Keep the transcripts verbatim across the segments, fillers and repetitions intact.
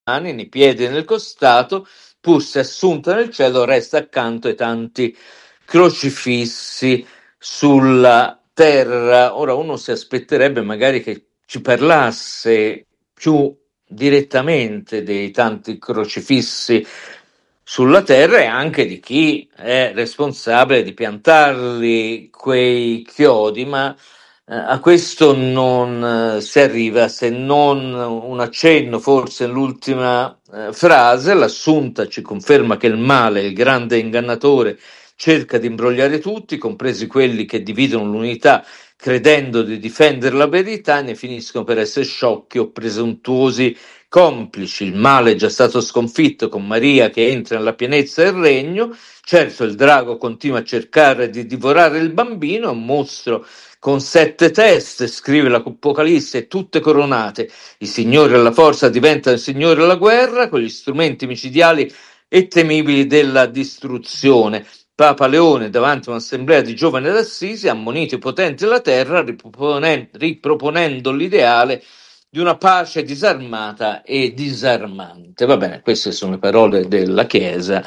mani, nei piedi e nel costato, pur se assunta nel cielo, resta accanto ai tanti crocifissi sulla terra. Ora uno si aspetterebbe magari che ci parlasse più direttamente dei tanti crocifissi sulla terra e anche di chi è responsabile di piantarli quei chiodi, ma eh, a questo non eh, si arriva se non un accenno forse nell'ultima eh, frase. L'Assunta ci conferma che il male, il grande ingannatore, cerca di imbrogliare tutti, compresi quelli che dividono l'unità credendo di difendere la verità e ne finiscono per essere sciocchi o presuntuosi complici. Il male è già stato sconfitto con Maria che entra nella pienezza del regno. Certo, il drago continua a cercare di divorare il bambino, è un mostro con sette teste, scrive l'Apocalisse, tutte coronate. I signori della forza diventano i signori della guerra con gli strumenti micidiali e temibili della distruzione. Papa Leone, davanti a un'assemblea di giovani d'Assisi, ha ammonito i potenti della terra, ripropone- riproponendo l'ideale di una pace disarmata e disarmante. Va bene, queste sono le parole della Chiesa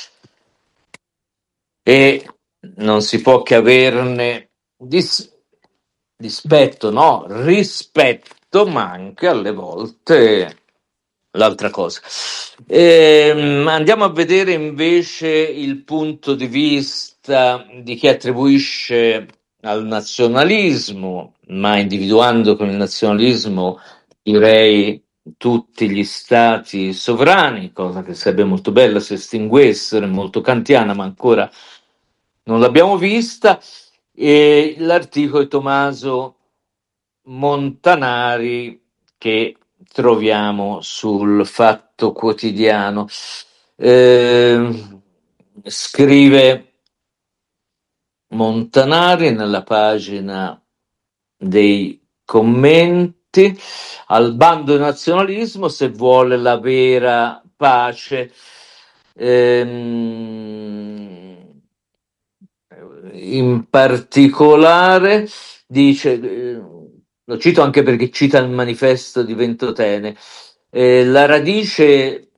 e non si può che averne dis- dispetto, no? Rispetto, ma anche alle volte l'altra cosa. Ehm, andiamo a vedere invece il punto di vista di chi attribuisce al nazionalismo, ma individuando con il nazionalismo direi tutti gli stati sovrani, cosa che sarebbe molto bella se estinguessero, è molto kantiana, ma ancora non l'abbiamo vista. E l'articolo di Tommaso Montanari che troviamo sul Fatto Quotidiano. Eh, scrive Montanari nella pagina dei commenti: al bando del nazionalismo se vuole la vera pace. Ehm, in particolare dice, eh, lo cito anche perché cita il manifesto di Ventotene, eh, la radice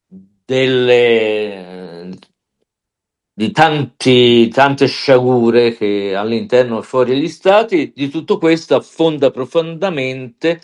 delle, di tanti, tante sciagure che all'interno e fuori degli stati, di tutto questo affonda profondamente,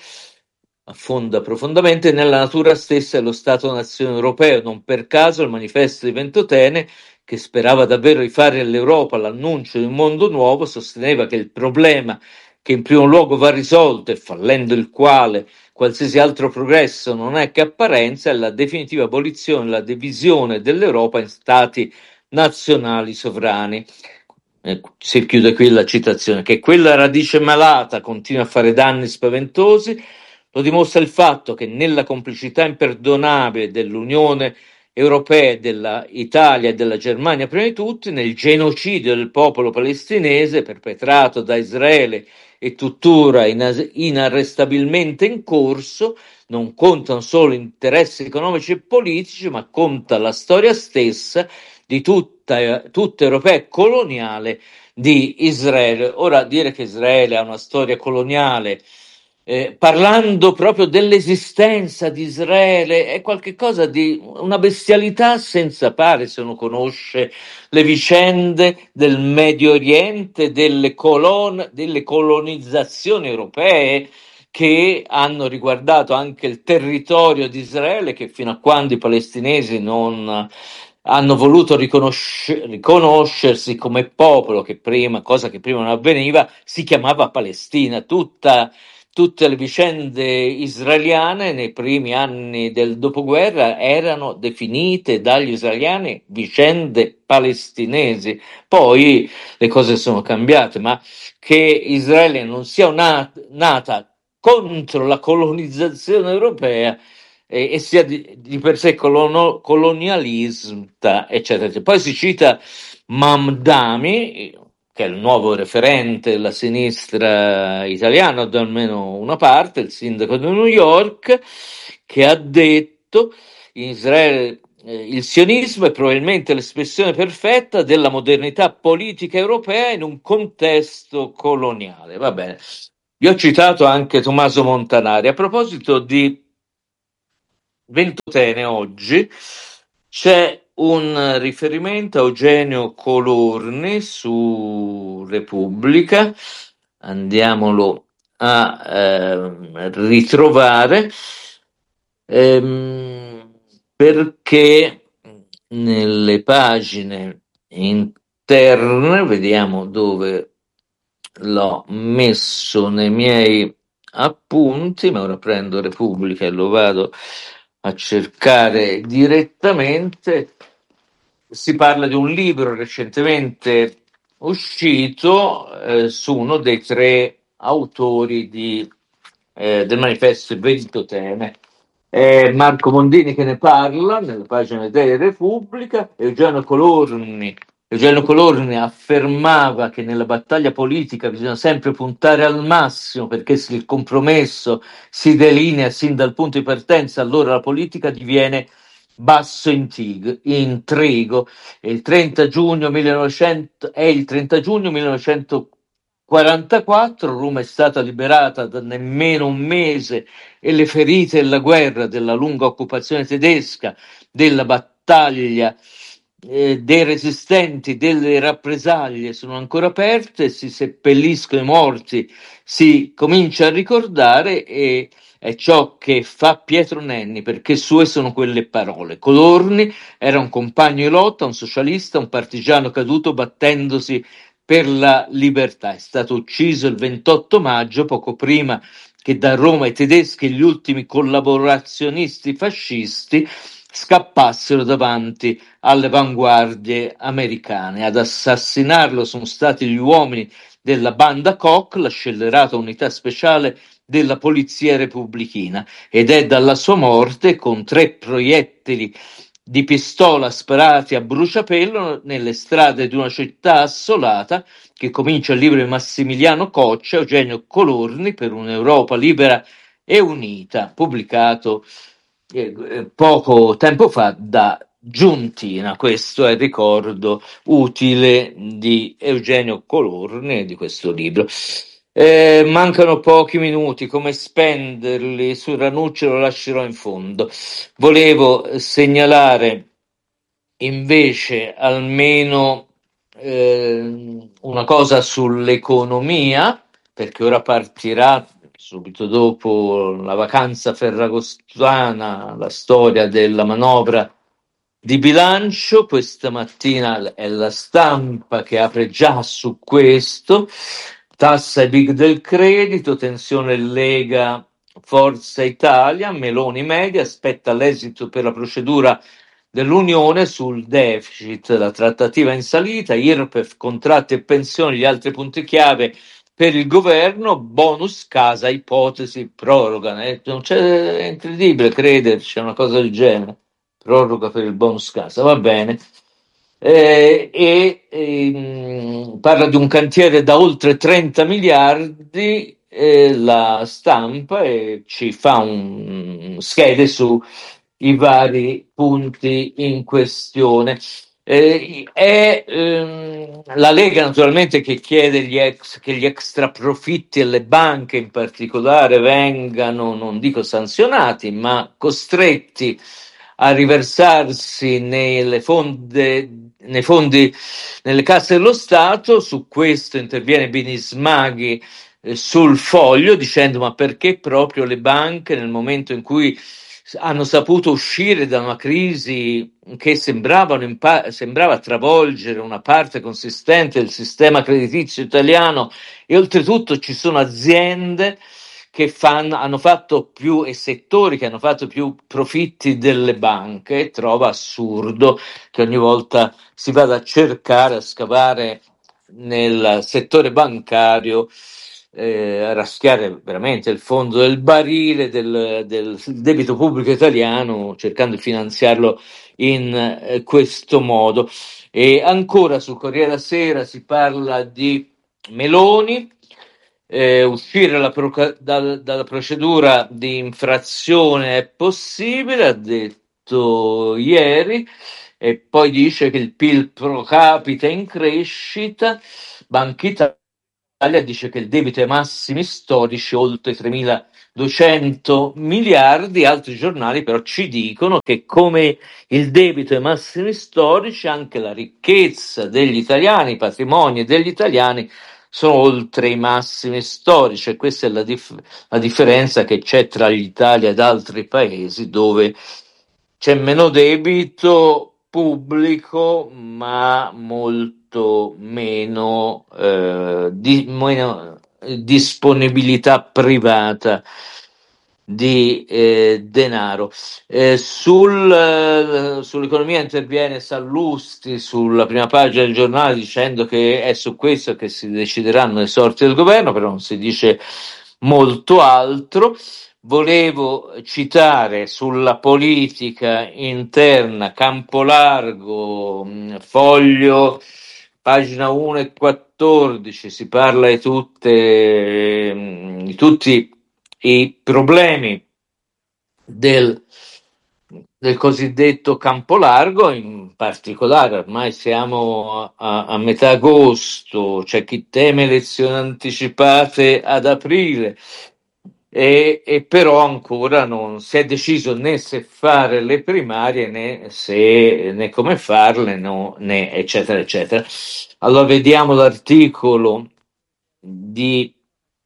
affonda profondamente nella natura stessa dello Stato-nazione europeo. Non per caso il manifesto di Ventotene, che sperava davvero di fare all'Europa l'annuncio di un mondo nuovo, sosteneva che il problema che in primo luogo va risolto e fallendo il quale qualsiasi altro progresso non è che apparenza, è la definitiva abolizione, la divisione dell'Europa in stati nazionali sovrani. Eh, si chiude qui la citazione. Che quella radice malata continua a fare danni spaventosi lo dimostra il fatto che nella complicità imperdonabile dell'Unione Europea, dell'Italia e della Germania prima di tutti, nel genocidio del popolo palestinese perpetrato da Israele e tuttora inas- inarrestabilmente in corso, non contano solo interessi economici e politici, ma conta la storia stessa di tutta, tutta europea e coloniale di Israele. Ora, dire che Israele ha una storia coloniale, eh, parlando proprio dell'esistenza di Israele, è qualcosa di una bestialità senza pari se uno conosce le vicende del Medio Oriente, delle, colon- delle colonizzazioni europee che hanno riguardato anche il territorio di Israele, che fino a quando i palestinesi non hanno voluto riconosce- riconoscersi come popolo, che prima, cosa che prima non avveniva, si chiamava Palestina. Tutta, tutte le vicende israeliane nei primi anni del dopoguerra erano definite dagli israeliani vicende palestinesi. Poi le cose sono cambiate, ma che Israele non sia una, nata contro la colonizzazione europea e, e sia di, di per sé colono, colonialista, eccetera, eccetera. Poi si cita Mamdani, che è il nuovo referente della sinistra italiana, da almeno una parte, il sindaco di New York, che ha detto in Israele eh, il sionismo è probabilmente l'espressione perfetta della modernità politica europea in un contesto coloniale. Va bene. Vi ho citato anche Tommaso Montanari. A proposito di Ventotene oggi c'è un riferimento a Eugenio Colorni su Repubblica, andiamolo a eh, ritrovare, ehm, perché nelle pagine interne, vediamo dove l'ho messo nei miei appunti, ma ora prendo Repubblica e lo vado a cercare direttamente. Si parla di un libro recentemente uscito eh, su uno dei tre autori di, eh, del manifesto Ventotene. È Marco Mondini che ne parla nella pagina di Repubblica. Eugenio Colorni Eugenio Colorni affermava che nella battaglia politica bisogna sempre puntare al massimo, perché se il compromesso si delinea sin dal punto di partenza, allora la politica diviene basso intrigo. intrigo. E il trenta giugno millenovecento, è il trenta giugno millenovecentoquarantaquattro, Roma è stata liberata da nemmeno un mese e le ferite della guerra, della lunga occupazione tedesca, della battaglia eh, dei resistenti, delle rappresaglie sono ancora aperte, si seppelliscono i morti, si comincia a ricordare, e è ciò che fa Pietro Nenni, perché sue sono quelle parole. Colorni era un compagno di lotta, un socialista, un partigiano caduto battendosi per la libertà. È stato ucciso il ventotto maggio, poco prima che da Roma i tedeschi e gli ultimi collaborazionisti fascisti scappassero davanti alle avanguardie americane. Ad assassinarlo sono stati gli uomini della banda Koch, la scellerata unità speciale della polizia repubblichina, ed è dalla sua morte, con tre proiettili di pistola sparati a bruciapelo nelle strade di una città assolata, che comincia il libro di Massimiliano Coccia, Eugenio Colorni, per un'Europa libera e unita, pubblicato eh, poco tempo fa da Giuntina. Questo è il ricordo utile di Eugenio Colorni e di questo libro. Eh, mancano pochi minuti, come spenderli? Su Ranucci lo lascerò in fondo. Volevo segnalare invece almeno eh, una cosa sull'economia, perché ora partirà subito dopo la vacanza ferragostana la storia della manovra di bilancio. Questa mattina è la Stampa che apre già su questo: tassa ai big del credito, tensione Lega Forza Italia, Meloni media, aspetta l'esito per la procedura dell'Unione sul deficit, la trattativa in salita, I R P E F, contratti e pensioni, gli altri punti chiave per il governo, bonus casa, ipotesi proroga. Eh, non c'è, è incredibile crederci a una cosa del genere. Proroga per il bonus casa, va bene. Eh, e ehm, parla di un cantiere da oltre trenta miliardi, eh, la Stampa, e ci fa un schede su i vari punti in questione. Eh, è ehm, la Lega naturalmente che chiede gli ex, che gli extra profitti e le banche in particolare vengano, non dico sanzionati, ma costretti a riversarsi nelle fonde, nei fondi, nelle casse dello Stato. Su questo interviene Bini Smaghi eh, sul Foglio, dicendo: ma perché proprio le banche, nel momento in cui hanno saputo uscire da una crisi che sembravano in pa- sembrava travolgere una parte consistente del sistema creditizio italiano, e oltretutto ci sono aziende che fanno, hanno fatto più, e settori che hanno fatto più profitti delle banche, trova assurdo che ogni volta si vada a cercare, a scavare nel settore bancario, eh, a raschiare veramente il fondo del barile del, del debito pubblico italiano, cercando di finanziarlo in eh, questo modo. E ancora sul Corriere della Sera si parla di Meloni. Eh, uscire la proca- dal- dalla procedura di infrazione è possibile, ha detto ieri, e poi dice che il P I L pro capite è in crescita. Banca Italia dice che il debito è ai massimi storici, oltre tremiladuecento miliardi. Altri giornali però ci dicono che come il debito è ai massimi storici, anche la ricchezza degli italiani, i patrimoni degli italiani sono oltre i massimi storici, e questa è la, dif- la differenza che c'è tra l'Italia ed altri paesi, dove c'è meno debito pubblico ma molto meno, eh, di, meno disponibilità privata di eh, denaro. Eh, sul, eh, sull'economia interviene Sallusti sulla prima pagina del giornale dicendo che è su questo che si decideranno le sorti del governo, però non si dice molto altro. Volevo citare sulla politica interna Campolargo, mh, Foglio, pagina uno e quattordici, si parla di, tutte, mh, di tutti i problemi del, del cosiddetto campo largo. In particolare ormai siamo a, a metà agosto, c'è chi teme elezioni anticipate ad aprile, e, e però ancora non si è deciso né se fare le primarie né, se, né come farle, no, né eccetera eccetera. Allora vediamo l'articolo di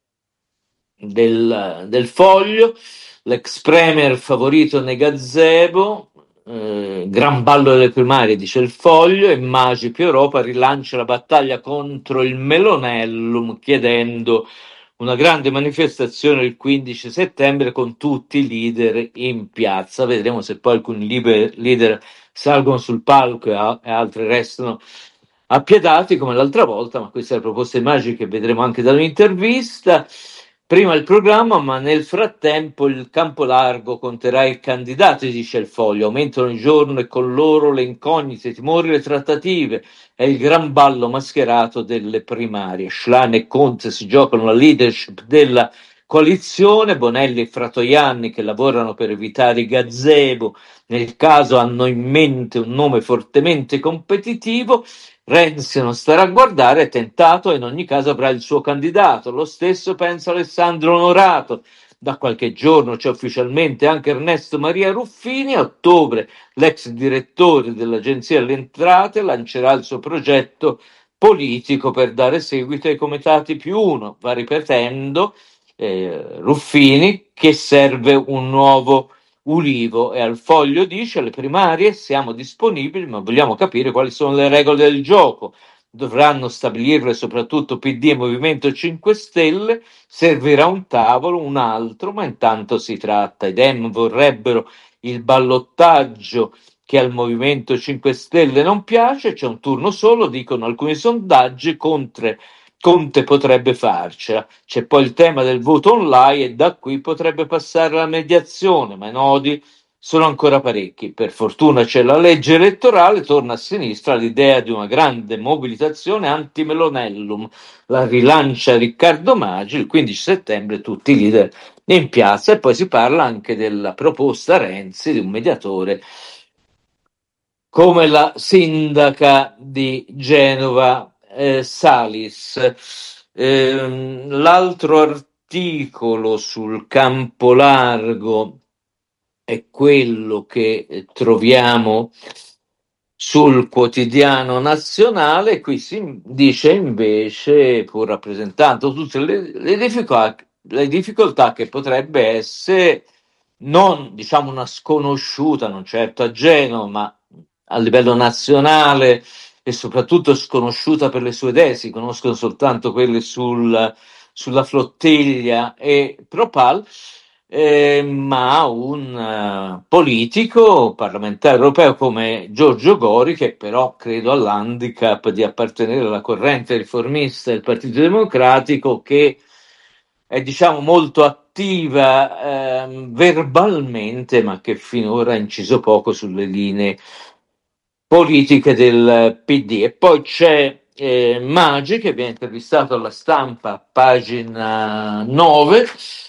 del, del Foglio. L'ex premier favorito nei gazebo, eh, gran ballo delle primarie, dice il Foglio, e Magi più Europa rilancia la battaglia contro il Melonellum chiedendo una grande manifestazione il quindici settembre con tutti i leader in piazza. Vedremo se poi alcuni leader salgono sul palco e, a- e altri restano appiedati come l'altra volta, ma questa è la proposta di Maggi che vedremo anche dall'intervista. Prima il programma, ma nel frattempo il campo largo conterà i candidati, dice il Foglio. Aumentano il giorno e con loro le incognite, i timori, le trattative e il gran ballo mascherato delle primarie. Schlein e Conte si giocano la leadership della coalizione. Bonelli e Fratoianni, che lavorano per evitare i gazebo, nel caso hanno in mente un nome fortemente competitivo. Renzi non starà a guardare, è tentato e in ogni caso avrà il suo candidato. Lo stesso pensa Alessandro Onorato. Da qualche giorno c'è ufficialmente anche Ernesto Maria Ruffini. A ottobre l'ex direttore dell'Agenzia delle Entrate lancerà il suo progetto politico per dare seguito ai comitati più uno. Va ripetendo eh, Ruffini che serve un nuovo Ulivo, e al Foglio dice: alle primarie siamo disponibili, ma vogliamo capire quali sono le regole del gioco. Dovranno stabilirle soprattutto P D e Movimento cinque Stelle. Servirà un tavolo, un altro, ma intanto si tratta. I Dem vorrebbero il ballottaggio che al Movimento cinque Stelle non piace. C'è un turno solo, dicono alcuni sondaggi. Conte, Conte potrebbe farcela. C'è poi il tema del voto online e da qui potrebbe passare la mediazione, ma i nodi sono ancora parecchi. Per fortuna c'è la legge elettorale, torna a sinistra l'idea di una grande mobilitazione anti-Melonellum. La rilancia Riccardo Maggi, il quindici settembre tutti i leader in piazza, e poi si parla anche della proposta Renzi di un mediatore come la sindaca di Genova eh, Salis. Eh, l'altro articolo sul campo largo è quello che eh, troviamo sul quotidiano nazionale. Qui si dice invece, pur rappresentando tutte le, le, difficoltà, le difficoltà che potrebbe essere, non diciamo una sconosciuta, non certo a Genova, ma a livello nazionale, e soprattutto sconosciuta per le sue idee, si conoscono soltanto quelle sul, sulla flottiglia e Propal, eh, ma un uh, politico parlamentare europeo come Giorgio Gori, che però credo all'handicap di appartenere alla corrente riformista del Partito Democratico, che è diciamo molto attiva eh, verbalmente, ma che finora ha inciso poco sulle linee politiche del P D. E poi c'è eh, Maggi che viene intervistato alla Stampa, pagina nove,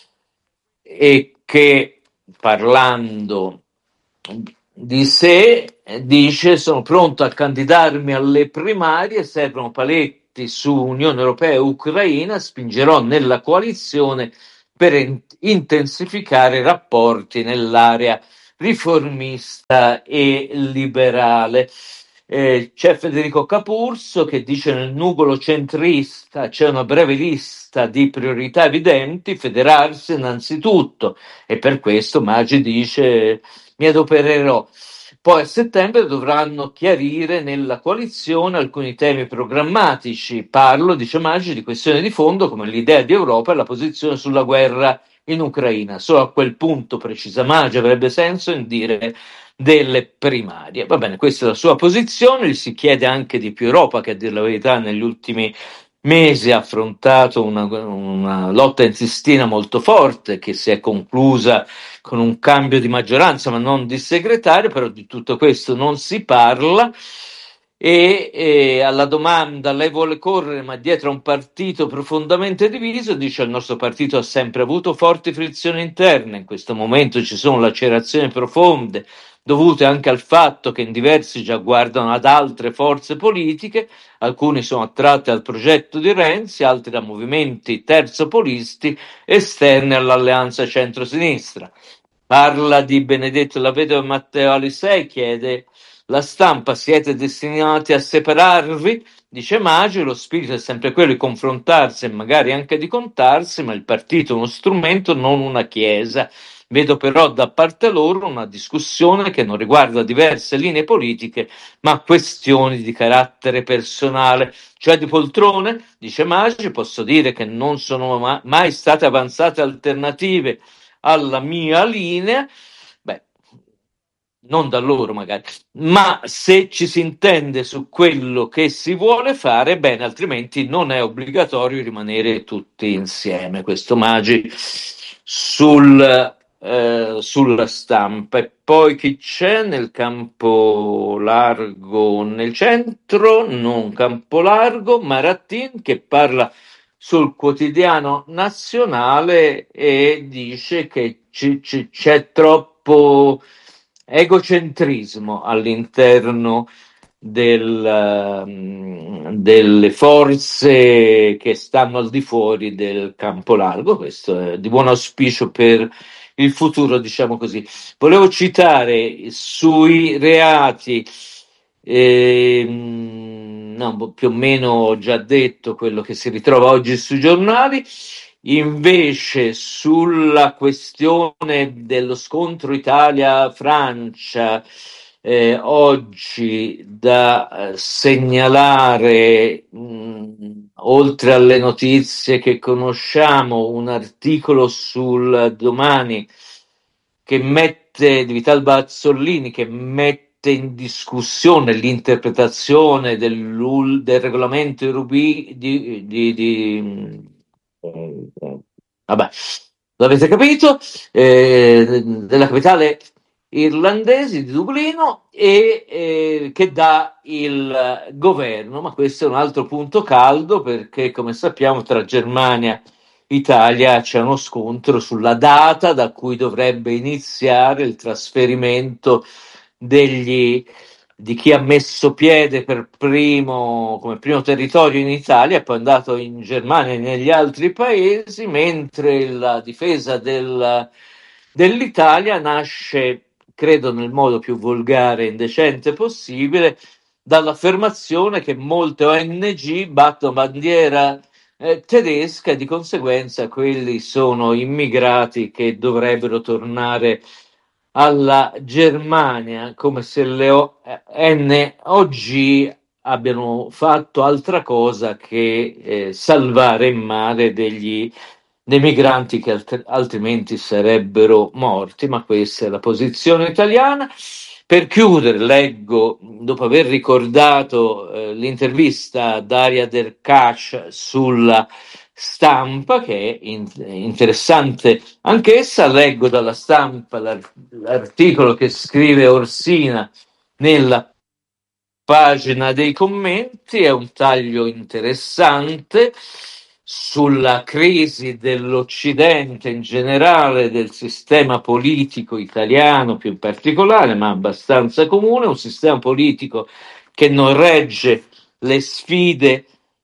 e che parlando di sé dice: sono pronto a candidarmi alle primarie, servono paletti effetti su Unione Europea e Ucraina, spingerò nella coalizione per in- intensificare i rapporti nell'area riformista e liberale. Eh, c'è Federico Capurso che dice: nel nugolo centrista c'è una breve lista di priorità evidenti, federarsi innanzitutto, e per questo Maggi dice: mi adopererò. Poi a settembre dovranno chiarire nella coalizione alcuni temi programmatici. Parlo, dice Maggi, di questioni di fondo come l'idea di Europa e la posizione sulla guerra in Ucraina. Solo a quel punto, precisa Maggi, avrebbe senso in dire delle primarie. Va bene, questa è la sua posizione. Gli si chiede anche di più Europa, che a dire la verità negli ultimi mesi ha affrontato una, una lotta in Sistina molto forte, che si è conclusa con un cambio di maggioranza ma non di segretario, però di tutto questo non si parla. E, e alla domanda: lei vuole correre ma dietro a un partito profondamente diviso, dice: il nostro partito ha sempre avuto forti frizioni interne, in questo momento ci sono lacerazioni profonde dovute anche al fatto che in diversi già guardano ad altre forze politiche, alcuni sono attratti al progetto di Renzi, altri da movimenti terzopolisti esterni all'alleanza centrosinistra. Parla di Benedetto Lavedova e Matteo Alisei, chiede: la stampa, siete destinati a separarvi? Dice Maggi, lo spirito è sempre quello di confrontarsi e magari anche di contarsi, ma il partito è uno strumento, non una chiesa. Vedo però da parte loro una discussione che non riguarda diverse linee politiche, ma questioni di carattere personale. Cioè di poltrone, dice Maggi, posso dire che non sono ma- mai state avanzate alternative alla mia linea. Beh, non da loro magari, ma se ci si intende su quello che si vuole fare, bene, altrimenti non è obbligatorio rimanere tutti insieme. Questo Maggi sul, eh, sulla stampa. E poi chi c'è nel campo largo nel centro? Non campo largo, Marattin che parla sul quotidiano nazionale e dice che c- c- c'è troppo egocentrismo all'interno del, um, delle forze che stanno al di fuori del campo largo. Questo è di buon auspicio per il futuro, diciamo così. Volevo citare sui reati, ehm, no, più o meno ho già detto quello che si ritrova oggi sui giornali. Invece sulla questione dello scontro Italia-Francia, eh, oggi da eh, segnalare, mh, oltre alle notizie che conosciamo, un articolo sul Domani che mette, di Vital Bazzolini, che mette in discussione l'interpretazione del, del regolamento Rubi di, di, di vabbè, l'avete capito, eh, della capitale irlandese di Dublino, e eh, che dà il governo. Ma questo è un altro punto caldo, perché come sappiamo tra Germania e Italia c'è uno scontro sulla data da cui dovrebbe iniziare il trasferimento degli di chi ha messo piede per primo, come primo territorio in Italia, e poi è andato in Germania e negli altri paesi, mentre la difesa del, dell'Italia nasce, credo nel modo più volgare e indecente possibile, dall'affermazione che molte O N G battono bandiera eh, tedesca, e di conseguenza quelli sono immigrati che dovrebbero tornare alla Germania, come se le O N G abbiano fatto altra cosa che eh, salvare in mare degli dei migranti che alt- altrimenti sarebbero morti. Ma questa è la posizione italiana. Per chiudere, leggo, dopo aver ricordato eh, l'intervista a Daria Derkash sulla stampa, che è in- interessante anch'essa, leggo dalla stampa l'ar- l'articolo che scrive Orsina nella pagina dei commenti. È un taglio interessante sulla crisi dell'Occidente in generale, del sistema politico italiano più in particolare, ma abbastanza comune, un sistema politico che non regge le sfide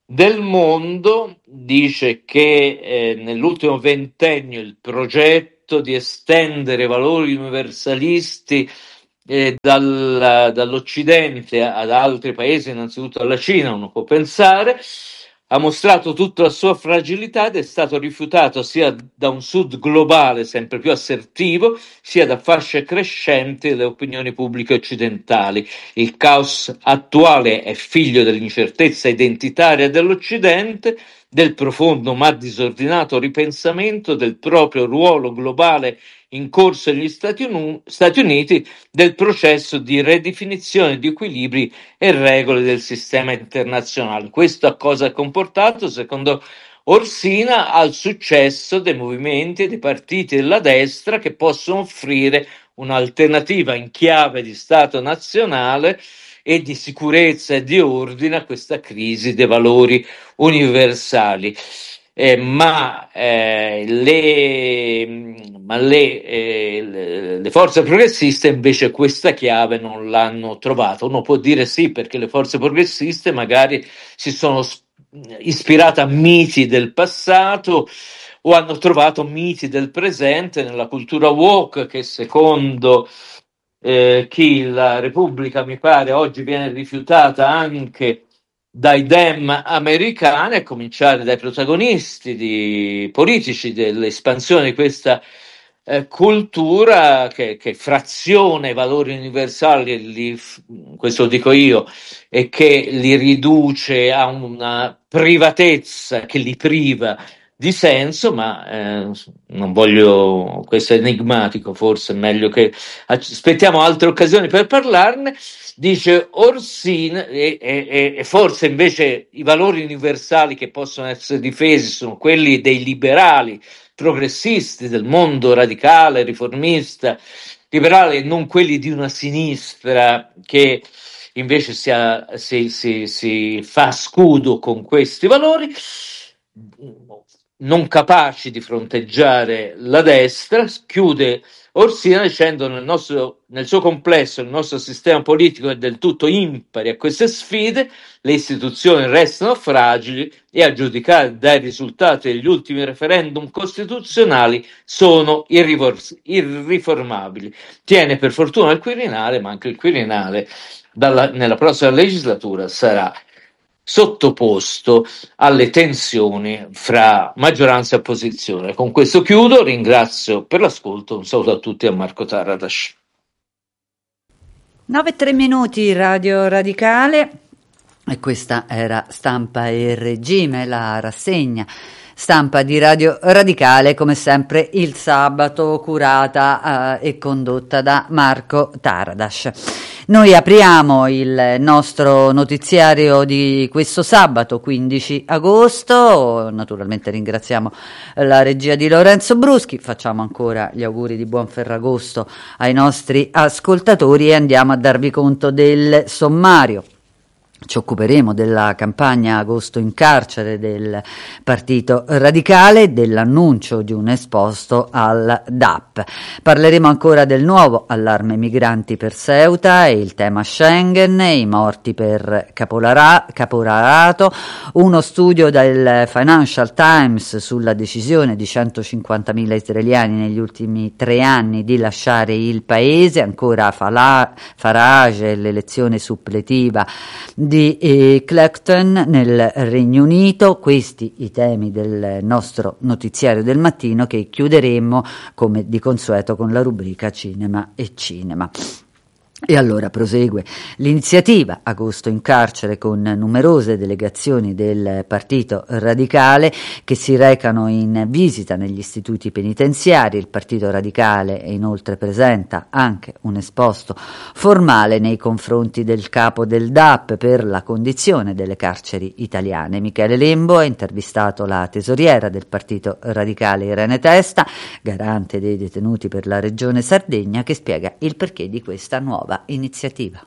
del mondo, dice che eh, nell'ultimo ventennio il progetto di estendere valori universalisti eh, dal, dall'Occidente ad altri paesi, innanzitutto alla Cina, uno può pensare, ha mostrato tutta la sua fragilità ed è stato rifiutato sia da un Sud globale sempre più assertivo, sia da fasce crescenti delle opinioni pubbliche occidentali. Il caos attuale è figlio dell'incertezza identitaria dell'Occidente, del profondo ma disordinato ripensamento del proprio ruolo globale in corso negli Stati, Uni- Stati Uniti, del processo di ridefinizione di equilibri e regole del sistema internazionale. Questo a cosa ha comportato, secondo Orsina, al successo dei movimenti e dei partiti della destra che possono offrire un'alternativa in chiave di Stato nazionale e di sicurezza e di ordine a questa crisi dei valori universali. Eh, ma, eh, le, ma le, eh, le, le forze progressiste invece questa chiave non l'hanno trovata. Uno può dire sì, perché le forze progressiste magari si sono ispirate a miti del passato o hanno trovato miti del presente nella cultura woke, che secondo eh, chi la Repubblica mi pare oggi viene rifiutata anche dai dem americani, a cominciare dai protagonisti di, politici dell'espansione di questa eh, cultura che, che fraziona i valori universali, li, questo lo dico io, e che li riduce a una privatezza che li priva di senso, ma eh, non voglio, questo è enigmatico, forse è meglio che aspettiamo altre occasioni per parlarne. Dice Orsin, e, e, e forse invece i valori universali che possono essere difesi sono quelli dei liberali progressisti, del mondo radicale, riformista, liberale, e non quelli di una sinistra che invece si, ha, si, si, si fa scudo con questi valori, non capaci di fronteggiare la destra. Chiude Orsina dicendo nel, nostro, nel suo complesso il nostro sistema politico è del tutto impari a queste sfide, le istituzioni restano fragili e a giudicare dai risultati degli ultimi referendum costituzionali sono irrivor- irriformabili. Tiene per fortuna il Quirinale, ma anche il Quirinale dalla, nella prossima legislatura sarà sottoposto alle tensioni fra maggioranza e opposizione. Con questo chiudo, ringrazio per l'ascolto, un saluto a tutti, a Marco Taradash. nove e tre minuti, Radio Radicale, e questa era Stampa e Regime, la rassegna stampa di Radio Radicale, come sempre il sabato, curata eh, e condotta da Marco Taradash. Noi apriamo il nostro notiziario di questo sabato quindici agosto, naturalmente ringraziamo la regia di Lorenzo Bruschi, facciamo ancora gli auguri di buon Ferragosto ai nostri ascoltatori e andiamo a darvi conto del sommario. Ci occuperemo della campagna Agosto in carcere del Partito Radicale, dell'annuncio di un esposto al D A P. Parleremo ancora del nuovo allarme migranti per Ceuta e il tema Schengen, i morti per capolara- caporalato, uno studio del Financial Times sulla decisione di centocinquantamila israeliani negli ultimi tre anni di lasciare il paese, ancora Fala- Farage, l'elezione suppletiva di eh, Clacton nel Regno Unito. Questi i temi del nostro notiziario del mattino, che chiuderemo come di consueto con la rubrica Cinema e Cinema. E allora prosegue l'iniziativa Agosto in carcere, con numerose delegazioni del Partito Radicale che si recano in visita negli istituti penitenziari. Il Partito Radicale inoltre presenta anche un esposto formale nei confronti del capo del D A P per la condizione delle carceri italiane. Michele Lembo ha intervistato la tesoriera del Partito Radicale Irene Testa, garante dei detenuti per la regione Sardegna, che spiega il perché di questa nuova iniziativa.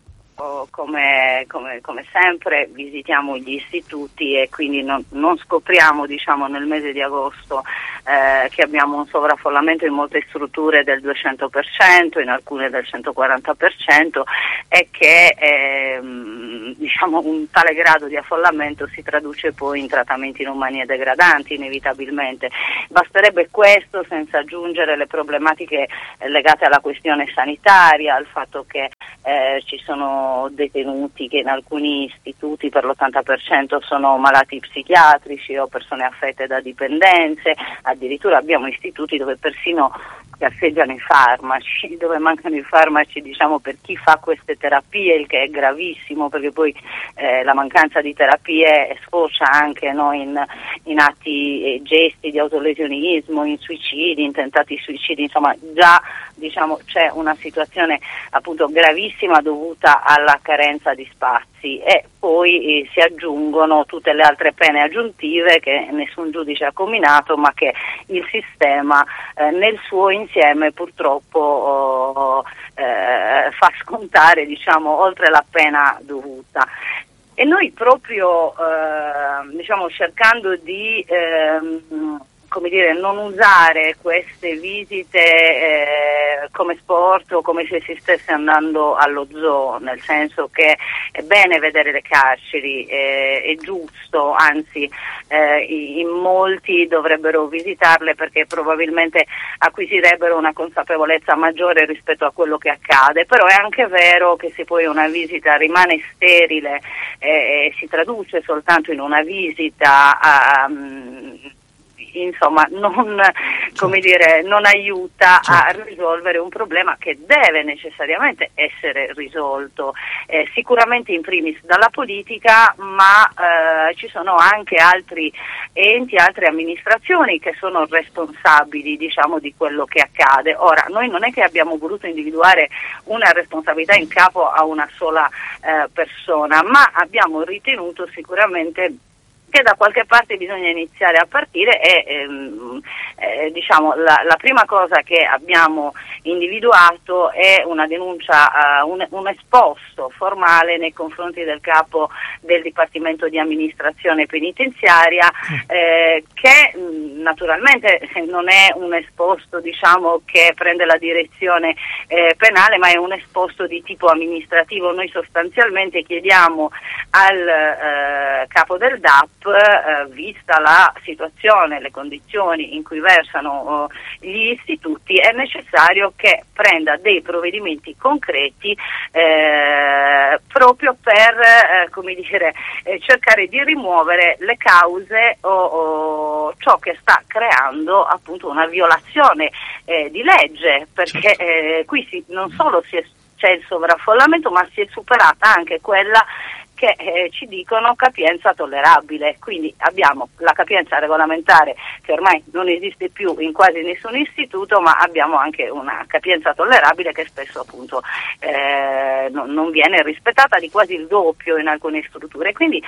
Come, come, come sempre visitiamo gli istituti e quindi non, non scopriamo, diciamo, nel mese di agosto eh, che abbiamo un sovraffollamento in molte strutture del duecento per cento, in alcune del centoquaranta per cento, e che ehm, ehm, diciamo un tale grado di affollamento si traduce poi in trattamenti inumani e degradanti inevitabilmente. Basterebbe questo senza aggiungere le problematiche legate alla questione sanitaria, al fatto che eh, ci sono detenuti che in alcuni istituti per l'ottanta per cento sono malati psichiatrici o persone affette da dipendenze, addirittura abbiamo istituti dove persino casseggiano i farmaci, dove mancano i farmaci, diciamo, per chi fa queste terapie, il che è gravissimo, perché poi eh, la mancanza di terapie sfocia anche no, in, in atti e gesti di autolesionismo, in suicidi, in tentati suicidi, insomma già diciamo c'è una situazione appunto gravissima dovuta alla carenza di spazi, e poi eh, si aggiungono tutte le altre pene aggiuntive che nessun giudice ha comminato, ma che il sistema eh, nel suo insieme purtroppo oh, eh, fa scontare, diciamo, oltre la pena dovuta. E noi proprio eh, diciamo cercando di ehm, come dire, non usare queste visite eh, come sport o come se si stesse andando allo zoo, nel senso che è bene vedere le carceri, eh, è giusto, anzi eh, in molti dovrebbero visitarle perché probabilmente acquisirebbero una consapevolezza maggiore rispetto a quello che accade, però è anche vero che se poi una visita rimane sterile e eh, si traduce soltanto in una visita a, um, insomma non, come dire, non aiuta a risolvere un problema che deve necessariamente essere risolto, eh, sicuramente in primis dalla politica, ma eh, ci sono anche altri enti, altre amministrazioni che sono responsabili, diciamo, di quello che accade. Ora, noi non è che abbiamo voluto individuare una responsabilità in capo a una sola eh, persona, ma abbiamo ritenuto sicuramente che da qualche parte bisogna iniziare a partire e ehm, eh, diciamo la, la prima cosa che abbiamo individuato è una denuncia, uh, un, un esposto formale nei confronti del capo del Dipartimento di Amministrazione Penitenziaria eh, che mh, naturalmente non è un esposto, diciamo, che prende la direzione eh, penale, ma è un esposto di tipo amministrativo. Noi sostanzialmente chiediamo al eh, capo del D A P, Eh, vista la situazione, le condizioni in cui versano eh, gli istituti, è necessario che prenda dei provvedimenti concreti eh, proprio per eh, come dire, eh, cercare di rimuovere le cause o, o ciò che sta creando appunto una violazione eh, di legge, perché eh, qui si, non solo si è, c'è il sovraffollamento, ma si è superata anche quella che eh, ci dicono capienza tollerabile, quindi abbiamo la capienza regolamentare che ormai non esiste più in quasi nessun istituto, ma abbiamo anche una capienza tollerabile che spesso appunto eh, non, non viene rispettata, di quasi il doppio in alcune strutture, quindi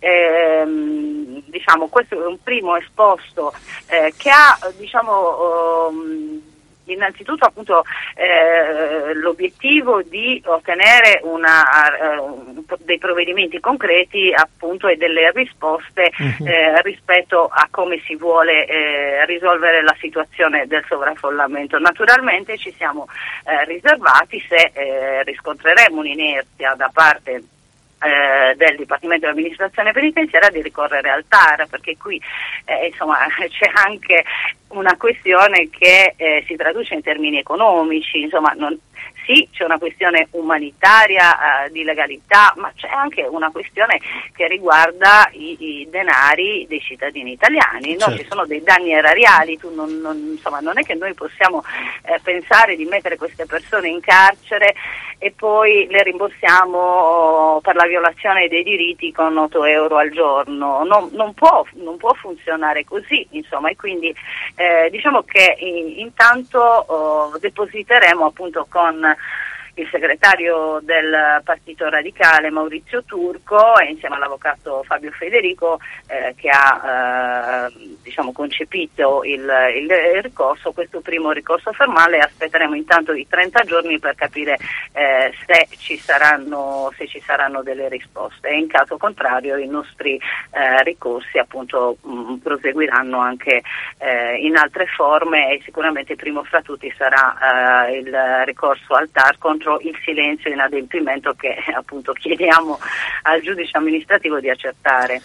ehm, diciamo questo è un primo esposto eh, che ha diciamo um, innanzitutto appunto eh, l'obiettivo di ottenere una, uh, dei provvedimenti concreti appunto e delle risposte uh-huh. eh, rispetto a come si vuole eh, risolvere la situazione del sovraffollamento. Naturalmente ci siamo eh, riservati, se eh, riscontreremo un'inerzia da parte Eh, del Dipartimento di Amministrazione Penitenziaria, di ricorrere al T A R, perché qui eh, insomma c'è anche una questione che eh, si traduce in termini economici, insomma non, sì, c'è una questione umanitaria, eh, di legalità, ma c'è anche una questione che riguarda i, i denari dei cittadini italiani, no? Certo. Ci sono dei danni erariali, tu non, non, insomma, non è che noi possiamo eh, pensare di mettere queste persone in carcere e poi le rimborsiamo oh, per la violazione dei diritti con otto euro al giorno, non, non, può, non può funzionare così, insomma, e quindi eh, diciamo che in, intanto oh, depositeremo appunto con il segretario del Partito Radicale Maurizio Turco e insieme all'avvocato Fabio Federico eh, che ha eh, diciamo concepito il, il, il ricorso, questo primo ricorso formale. Aspetteremo intanto i trenta giorni per capire eh, se ci saranno se ci saranno delle risposte, e in caso contrario i nostri eh, ricorsi appunto mh, proseguiranno anche eh, in altre forme, e sicuramente primo fra tutti sarà eh, il ricorso al T A R contro contro il silenzio e inadempimento che appunto chiediamo al giudice amministrativo di accertare.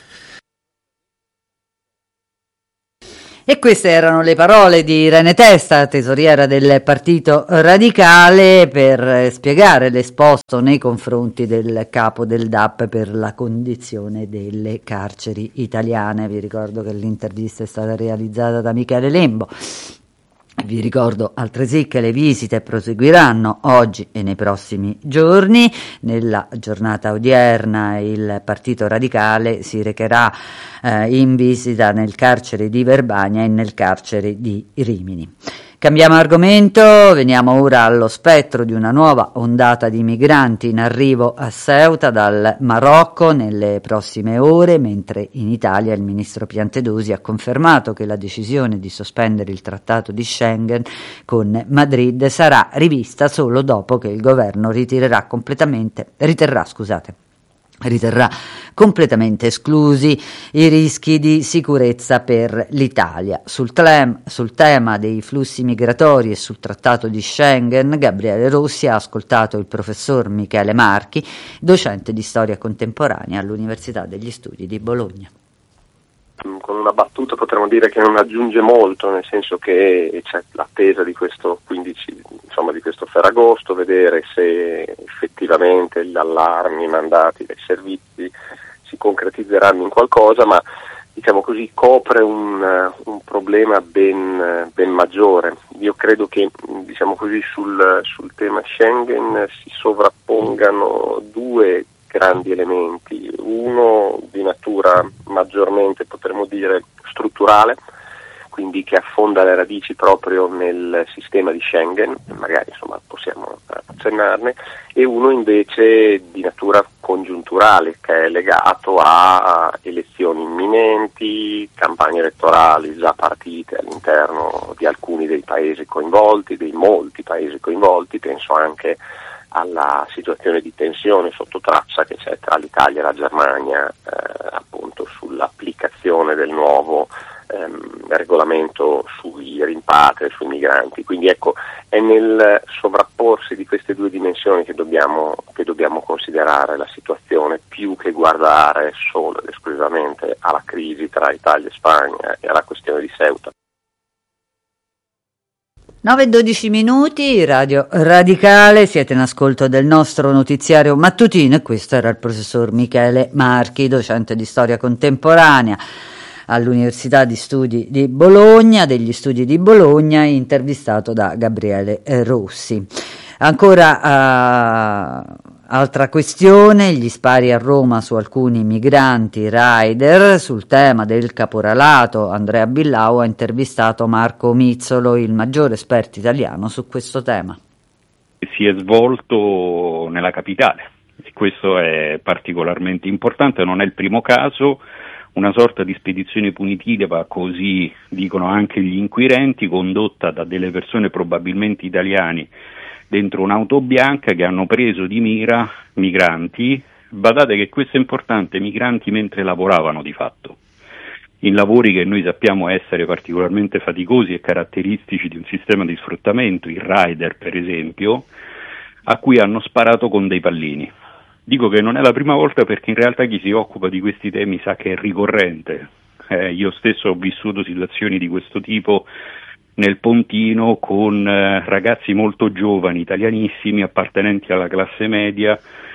E queste erano le parole di Irene Testa, tesoriera del Partito Radicale, per spiegare l'esposto nei confronti del capo del D A P per la condizione delle carceri italiane. Vi ricordo che l'intervista è stata realizzata da Michele Lembo. Vi ricordo altresì che le visite proseguiranno oggi e nei prossimi giorni. Nella giornata odierna il Partito Radicale si recherà eh, in visita nel carcere di Verbania e nel carcere di Rimini. Cambiamo argomento, veniamo ora allo spettro di una nuova ondata di migranti in arrivo a Ceuta dal Marocco nelle prossime ore, mentre in Italia il ministro Piantedosi ha confermato che la decisione di sospendere il trattato di Schengen con Madrid sarà rivista solo dopo che il governo ritirerà completamente, riterrà, scusate, riterrà completamente esclusi i rischi di sicurezza per l'Italia. Sul, tlem, sul tema dei flussi migratori e sul trattato di Schengen, Gabriele Rossi ha ascoltato il professor Michele Marchi, docente di storia contemporanea all'Università degli Studi di Bologna. Con una battuta potremmo dire che non aggiunge molto, nel senso che c'è l'attesa di questo quindici, insomma di questo Ferragosto, vedere se effettivamente gli allarmi mandati dai servizi si concretizzeranno in qualcosa, ma diciamo così copre un, un problema ben, ben maggiore. Io credo che diciamo così sul, sul tema Schengen si sovrappongano due grandi elementi, uno di natura maggiormente potremmo dire strutturale, quindi che affonda le radici proprio nel sistema di Schengen, magari insomma possiamo accennarne, e uno invece di natura congiunturale che è legato a elezioni imminenti, campagne elettorali già partite all'interno di alcuni dei paesi coinvolti, dei molti paesi coinvolti, penso anche alla situazione di tensione sotto traccia che c'è tra l'Italia e la Germania eh, appunto sull'applicazione del nuovo ehm, regolamento sui rimpatri, sui migranti. Quindi ecco, è nel sovrapporsi di queste due dimensioni che dobbiamo, che dobbiamo considerare la situazione, più che guardare solo ed esclusivamente alla crisi tra Italia e Spagna e alla questione di Ceuta. nove e dodici minuti, Radio Radicale, siete in ascolto del nostro notiziario mattutino e questo era il professor Michele Marchi, docente di storia contemporanea all'Università di Studi di Bologna, degli Studi di Bologna, intervistato da Gabriele Rossi. Ancora uh, altra questione, gli spari a Roma su alcuni migranti rider. Sul tema del caporalato Andrea Billau ha intervistato Marco Mizzolo, il maggiore esperto italiano su questo tema. Si è svolto nella capitale e questo è particolarmente importante, non è il primo caso, una sorta di spedizione punitiva, così dicono anche gli inquirenti, condotta da delle persone probabilmente italiane dentro un'auto bianca che hanno preso di mira migranti. Badate che questo è importante, migranti mentre lavoravano di fatto, in lavori che noi sappiamo essere particolarmente faticosi e caratteristici di un sistema di sfruttamento, il rider per esempio, a cui hanno sparato con dei pallini. Dico che non è la prima volta perché in realtà chi si occupa di questi temi sa che è ricorrente. Eh, io stesso ho vissuto situazioni di questo tipo nel Pontino con eh, ragazzi molto giovani, italianissimi, appartenenti alla classe media,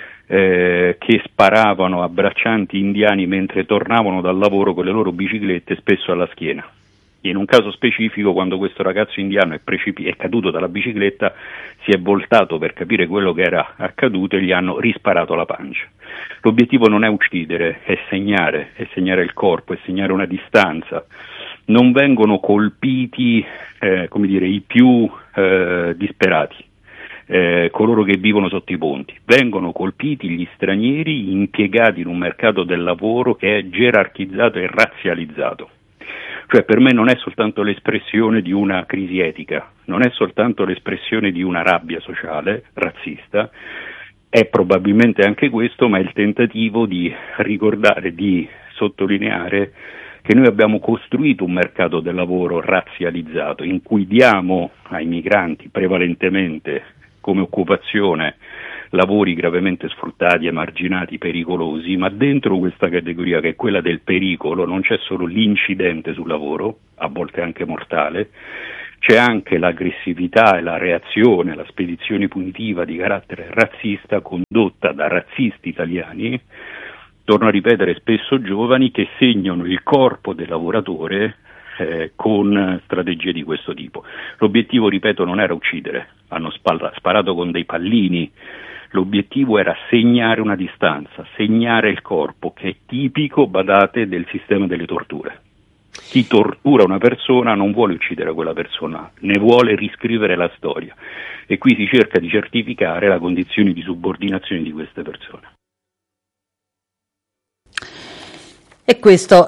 eh, che sparavano a braccianti indiani mentre tornavano dal lavoro con le loro biciclette, spesso alla schiena. In un caso specifico, quando questo ragazzo indiano è, precipi- è caduto dalla bicicletta, si è voltato per capire quello che era accaduto e gli hanno risparato alla pancia. L'obiettivo non è uccidere, è segnare, è segnare il corpo, è segnare una distanza. Non vengono colpiti eh, come dire, i più eh, disperati, eh, coloro che vivono sotto i ponti. Vengono colpiti gli stranieri impiegati in un mercato del lavoro che è gerarchizzato e razzializzato. Cioè per me non è soltanto l'espressione di una crisi etica, non è soltanto l'espressione di una rabbia sociale, razzista, è probabilmente anche questo, ma è il tentativo di ricordare, di sottolineare che noi abbiamo costruito un mercato del lavoro razzializzato in cui diamo ai migranti prevalentemente come occupazione lavori gravemente sfruttati, emarginati, pericolosi, ma dentro questa categoria, che è quella del pericolo, non c'è solo l'incidente sul lavoro, a volte anche mortale, c'è anche l'aggressività e la reazione, la spedizione punitiva di carattere razzista condotta da razzisti italiani, torno a ripetere, spesso giovani, che segnano il corpo del lavoratore eh, con strategie di questo tipo. L'obiettivo, ripeto, non era uccidere, hanno spal- sparato con dei pallini. L'obiettivo era segnare una distanza, segnare il corpo, che è tipico, badate, del sistema delle torture. Chi tortura una persona non vuole uccidere quella persona, ne vuole riscrivere la storia, e qui si cerca di certificare la condizione di subordinazione di queste persone. E questo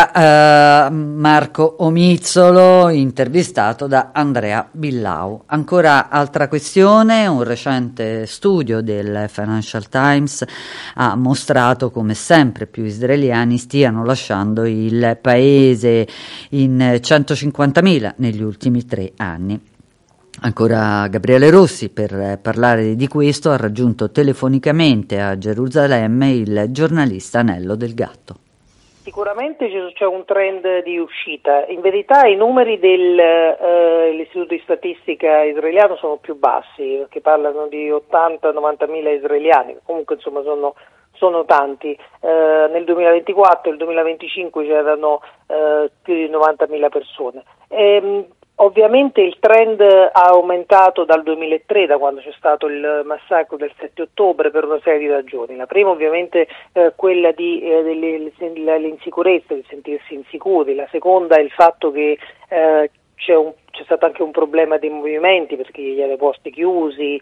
era uh, Marco Omizzolo, intervistato da Andrea Billau. Ancora altra questione: un recente studio del Financial Times ha mostrato come sempre più israeliani stiano lasciando il paese, in centocinquantamila negli ultimi tre anni. Ancora Gabriele Rossi, per parlare di questo, ha raggiunto telefonicamente a Gerusalemme il giornalista Nello Del Gatto. Sicuramente c'è un trend di uscita. In verità i numeri dell'Istituto eh, di Statistica israeliano sono più bassi, che parlano di ottanta novanta mila israeliani, comunque insomma sono, sono tanti. Eh, nel duemilaventiquattro e il duemilaventicinque c'erano eh, più di novantamila persone. E, ovviamente il trend ha aumentato dal duemilatré, da quando c'è stato il massacro del sette ottobre, per una serie di ragioni. La prima ovviamente eh, quella di eh, delle, l'insicurezza, di sentirsi insicuri. La seconda è il fatto che eh, c'è, un, c'è stato anche un problema dei movimenti, perché gli aeroporti chiusi,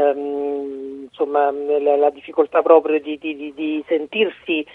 ehm, insomma la, la difficoltà proprio di, di, di sentirsi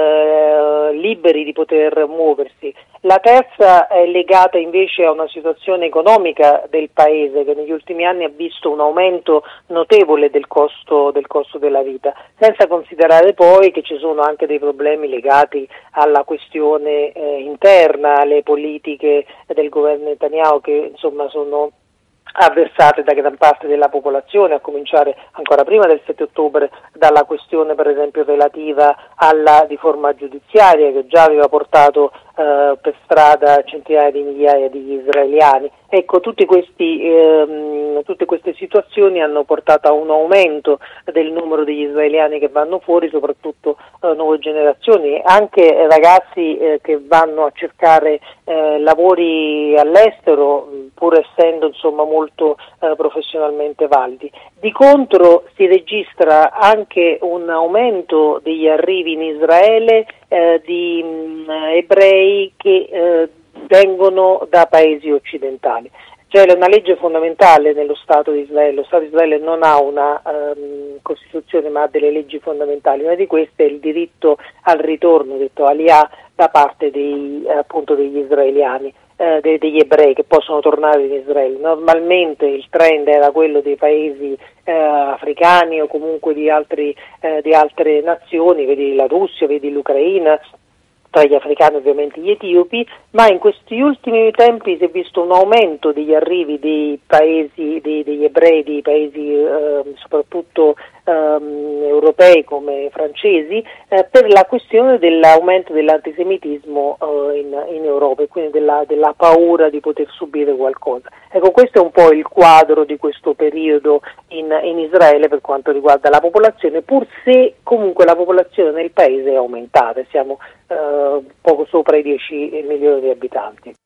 eh, liberi di poter muoversi. La terza è legata invece a una situazione economica del paese, che negli ultimi anni ha visto un aumento notevole del costo, del costo della vita, senza considerare poi che ci sono anche dei problemi legati alla questione eh, interna, alle politiche del governo Netanyahu, che insomma sono avversate da gran parte della popolazione, a cominciare ancora prima del sette ottobre dalla questione per esempio relativa alla riforma giudiziaria, che già aveva portato eh, per strada centinaia di migliaia di israeliani. Ecco, tutti questi, ehm, tutte queste situazioni hanno portato a un aumento del numero degli israeliani che vanno fuori, soprattutto eh, nuove generazioni, anche ragazzi eh, che vanno a cercare eh, lavori all'estero, pur essendo insomma molto eh, professionalmente validi. Di contro si registra anche un aumento degli arrivi in Israele eh, di mh, ebrei che eh, vengono da paesi occidentali. C'è una legge fondamentale nello Stato di Israele. Lo Stato di Israele non ha una um, Costituzione, ma ha delle leggi fondamentali. Una di queste è il diritto al ritorno, detto Aliyah, da parte dei, appunto degli israeliani, eh, de, degli ebrei che possono tornare in Israele. Normalmente il trend era quello dei paesi eh, africani o comunque di, altri, eh, di altre nazioni, vedi la Russia, vedi l'Ucraina, tra gli africani ovviamente gli etiopi, ma in questi ultimi tempi si è visto un aumento degli arrivi dei paesi, dei, degli ebrei, dei paesi eh, soprattutto ehm, europei come francesi, eh, per la questione dell'aumento dell'antisemitismo eh, in, in Europa, e quindi della, della paura di poter subire qualcosa. Ecco, questo è un po' il quadro di questo periodo in, in Israele per quanto riguarda la popolazione, pur se comunque la popolazione nel paese è aumentata, siamo Uh, poco sopra i dieci milioni di abitanti.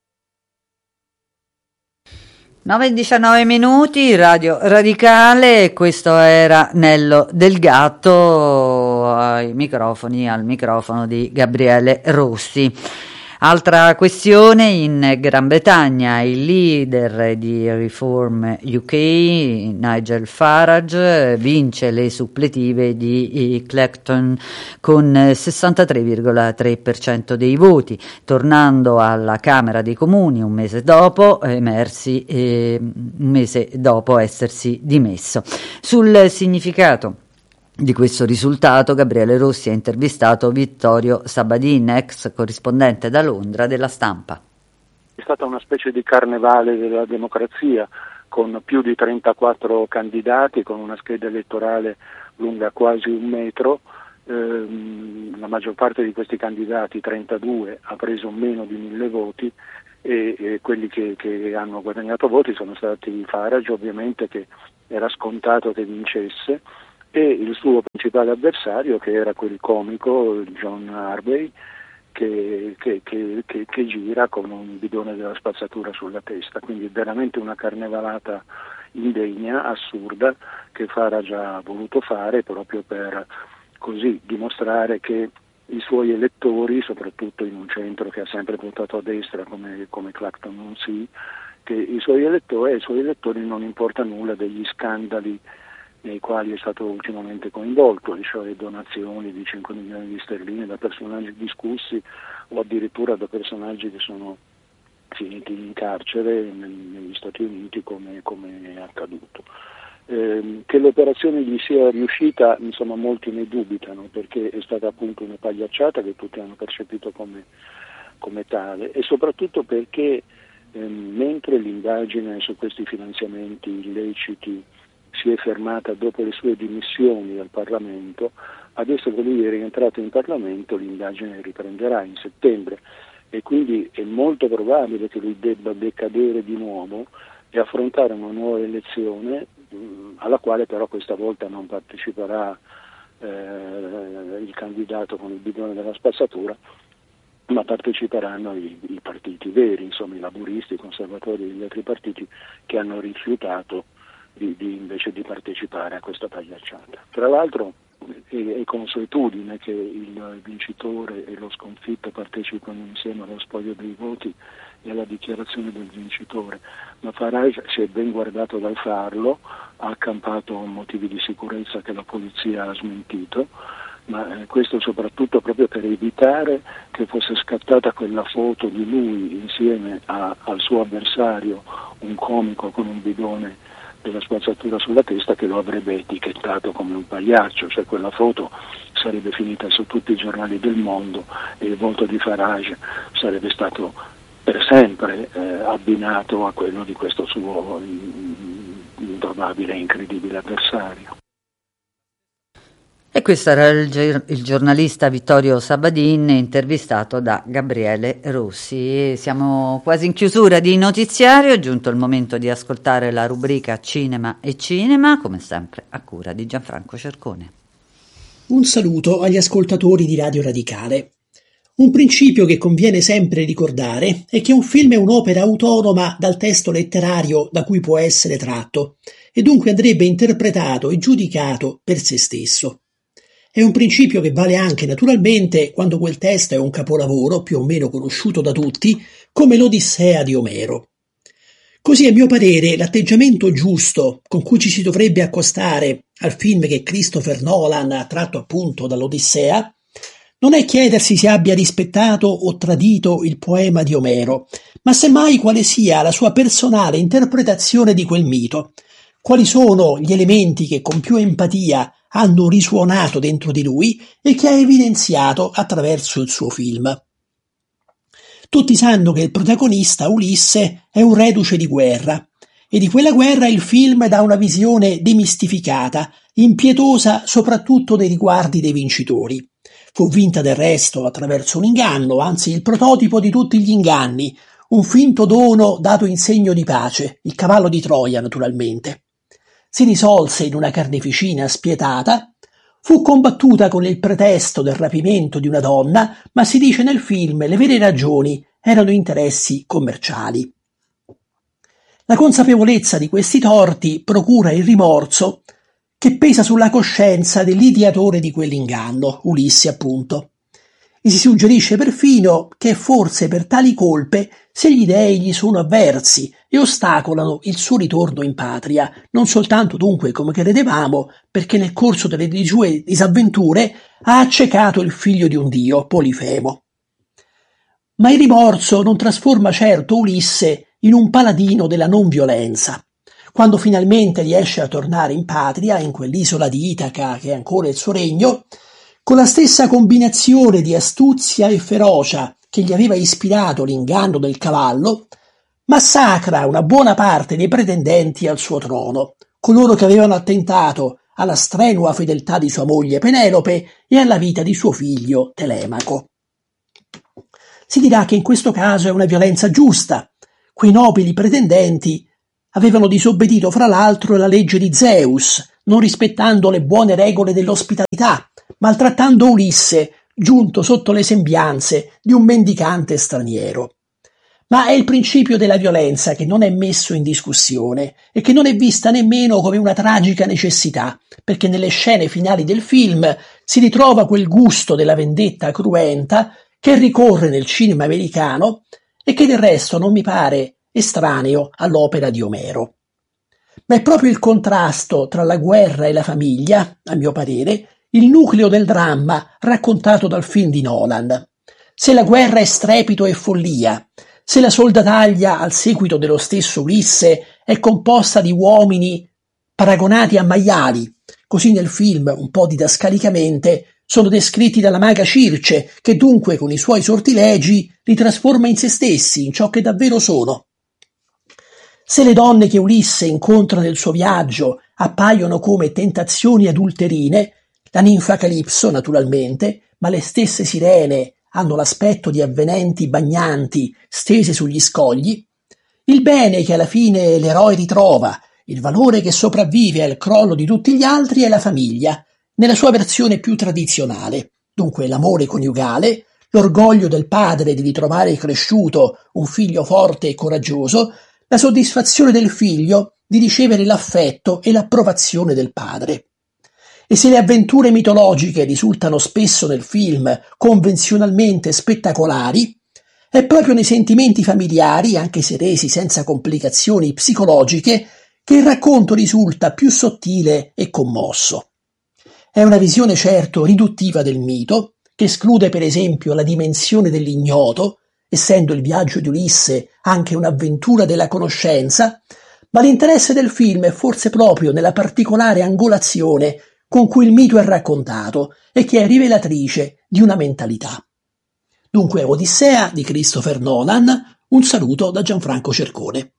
nove e diciannove minuti, Radio Radicale, questo era Nello Del Gatto ai microfoni, al microfono di Gabriele Rossi. Altra questione: in Gran Bretagna il leader di Reform U K, Nigel Farage, vince le suppletive di Clacton con sessantatré virgola tre per cento dei voti, tornando alla Camera dei Comuni un mese dopo, emersi, eh, un mese dopo essersi dimesso. Sul significato di questo risultato Gabriele Rossi ha intervistato Vittorio Sabadin, ex corrispondente da Londra della Stampa. È stata una specie di carnevale della democrazia, con più di trentaquattro candidati, con una scheda elettorale lunga quasi un metro. Ehm, la maggior parte di questi candidati, trentadue, ha preso meno di mille voti e, e quelli che, che hanno guadagnato voti sono stati Farage, ovviamente, che era scontato che vincesse, e il suo principale avversario, che era quel comico John Harvey, che, che, che, che, che gira con un bidone della spazzatura sulla testa. Quindi veramente una carnevalata indegna, assurda, che Farage ha voluto fare proprio per così dimostrare che i suoi elettori, soprattutto in un centro che ha sempre votato a destra come, come Clacton-on-Sea, che i suoi elettori, ai suoi elettori non importa nulla degli scandali nei quali è stato ultimamente coinvolto, cioè donazioni di cinque milioni di sterline da personaggi discussi o addirittura da personaggi che sono finiti in carcere negli Stati Uniti, come, come è accaduto. Eh, che l'operazione gli sia riuscita, insomma, molti ne dubitano, perché è stata appunto una pagliacciata che tutti hanno percepito come, come tale, e soprattutto perché eh, mentre l'indagine su questi finanziamenti illeciti si è fermata dopo le sue dimissioni dal Parlamento, adesso che lui è rientrato in Parlamento l'indagine riprenderà in settembre, e quindi è molto probabile che lui debba decadere di nuovo e affrontare una nuova elezione, mh, alla quale però questa volta non parteciperà eh, il candidato con il bidone della spazzatura, ma parteciperanno i, i partiti veri, insomma i laburisti, i conservatori e gli altri partiti che hanno rifiutato di, di invece di partecipare a questa pagliacciata. Tra l'altro è, è consuetudine che il vincitore e lo sconfitto partecipano insieme allo spoglio dei voti e alla dichiarazione del vincitore, ma Farage si è ben guardato dal farlo, ha accampato motivi di sicurezza che la polizia ha smentito, ma eh, questo soprattutto proprio per evitare che fosse scattata quella foto di lui insieme a, al suo avversario, un comico con un bidone della spazzatura sulla testa, che lo avrebbe etichettato come un pagliaccio, cioè quella foto sarebbe finita su tutti i giornali del mondo e il volto di Farage sarebbe stato per sempre eh, abbinato a quello di questo suo improbabile e incredibile avversario. E questo era il, il giornalista Vittorio Sabadin, intervistato da Gabriele Rossi. Siamo quasi in chiusura di notiziario, è giunto il momento di ascoltare la rubrica Cinema e Cinema, come sempre a cura di Gianfranco Cercone. Un saluto agli ascoltatori di Radio Radicale. Un principio che conviene sempre ricordare è che un film è un'opera autonoma dal testo letterario da cui può essere tratto e dunque andrebbe interpretato e giudicato per se stesso. È un principio che vale anche naturalmente quando quel testo è un capolavoro più o meno conosciuto da tutti, come l'Odissea di Omero. Così, a mio parere, l'atteggiamento giusto con cui ci si dovrebbe accostare al film che Christopher Nolan ha tratto appunto dall'Odissea non è chiedersi se abbia rispettato o tradito il poema di Omero, ma semmai quale sia la sua personale interpretazione di quel mito, quali sono gli elementi che con più empatia hanno risuonato dentro di lui e che ha evidenziato attraverso il suo film. Tutti sanno che il protagonista, Ulisse, è un reduce di guerra, e di quella guerra il film dà una visione demistificata, impietosa soprattutto nei riguardi dei vincitori. Fu vinta del resto attraverso un inganno, anzi il prototipo di tutti gli inganni, un finto dono dato in segno di pace, il cavallo di Troia naturalmente. Si risolse in una carneficina spietata, fu combattuta con il pretesto del rapimento di una donna, ma si dice nel film le vere ragioni erano interessi commerciali. La consapevolezza di questi torti procura il rimorso che pesa sulla coscienza dell'ideatore di quell'inganno, Ulisse appunto. E si suggerisce perfino che forse per tali colpe se gli dei gli sono avversi e ostacolano il suo ritorno in patria, non soltanto dunque come credevamo, perché nel corso delle sue disavventure ha accecato il figlio di un dio, Polifemo. Ma il rimorso non trasforma certo Ulisse in un paladino della non violenza. Quando finalmente riesce a tornare in patria, in quell'isola di Itaca che è ancora il suo regno, con la stessa combinazione di astuzia e ferocia che gli aveva ispirato l'inganno del cavallo, massacra una buona parte dei pretendenti al suo trono, coloro che avevano attentato alla strenua fedeltà di sua moglie Penelope e alla vita di suo figlio Telemaco. Si dirà che in questo caso è una violenza giusta. Quei nobili pretendenti avevano disobbedito fra l'altro alla legge di Zeus, non rispettando le buone regole dell'ospitalità, maltrattando Ulisse, giunto sotto le sembianze di un mendicante straniero. Ma è il principio della violenza che non è messo in discussione e che non è vista nemmeno come una tragica necessità, perché nelle scene finali del film si ritrova quel gusto della vendetta cruenta che ricorre nel cinema americano e che del resto non mi pare estraneo all'opera di Omero. Ma è proprio il contrasto tra la guerra e la famiglia, a mio parere, il nucleo del dramma raccontato dal film di Nolan. Se la guerra è strepito e follia, se la soldataglia al seguito dello stesso Ulisse è composta di uomini paragonati a maiali, così nel film, un po' didascalicamente, sono descritti dalla maga Circe, che dunque con i suoi sortilegi li trasforma in se stessi, in ciò che davvero sono. Se le donne che Ulisse incontra nel suo viaggio appaiono come tentazioni adulterine, la ninfa Calipso naturalmente, ma le stesse sirene hanno l'aspetto di avvenenti bagnanti stese sugli scogli, il bene che alla fine l'eroe ritrova, il valore che sopravvive al crollo di tutti gli altri è la famiglia, nella sua versione più tradizionale, dunque l'amore coniugale, l'orgoglio del padre di ritrovare cresciuto un figlio forte e coraggioso, la soddisfazione del figlio di ricevere l'affetto e l'approvazione del padre. E se le avventure mitologiche risultano spesso nel film convenzionalmente spettacolari, è proprio nei sentimenti familiari, anche se resi senza complicazioni psicologiche, che il racconto risulta più sottile e commosso. È una visione certo riduttiva del mito, che esclude per esempio la dimensione dell'ignoto, essendo il viaggio di Ulisse anche un'avventura della conoscenza, ma l'interesse del film è forse proprio nella particolare angolazione con cui il mito è raccontato e che è rivelatrice di una mentalità. Dunque Odissea di Christopher Nolan, un saluto da Gianfranco Cercone.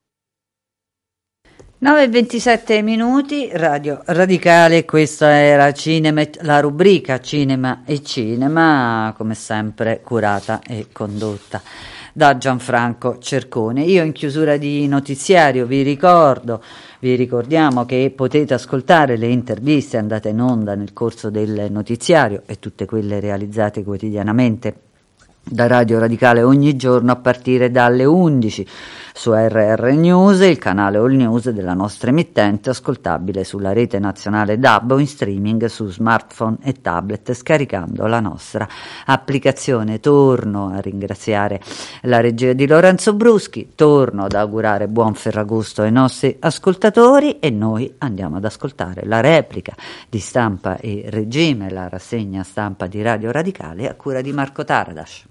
nove e ventisette minuti, Radio Radicale, questa era Cinema, la rubrica Cinema e Cinema, come sempre curata e condotta da Gianfranco Cercone. Io in chiusura di notiziario vi ricordo, vi ricordiamo che potete ascoltare le interviste andate in onda nel corso del notiziario e tutte quelle realizzate quotidianamente da Radio Radicale ogni giorno a partire dalle undici su R R News, il canale All News della nostra emittente, ascoltabile sulla rete nazionale D A B o in streaming su smartphone e tablet scaricando la nostra applicazione. Torno a ringraziare la regia di Lorenzo Bruschi, torno ad augurare buon Ferragosto ai nostri ascoltatori e noi andiamo ad ascoltare la replica di Stampa e Regime, la rassegna stampa di Radio Radicale a cura di Marco Taradas.